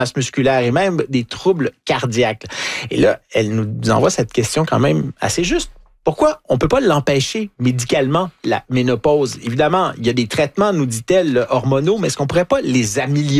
masse musculaire et même des troubles cardiaques. Et là, elle nous envoie cette question quand même assez juste. Pourquoi on peut pas l'empêcher médicalement, la ménopause? Évidemment, il y a des traitements, nous dit-elle, hormonaux, mais est-ce qu'on pourrait pas les améliorer?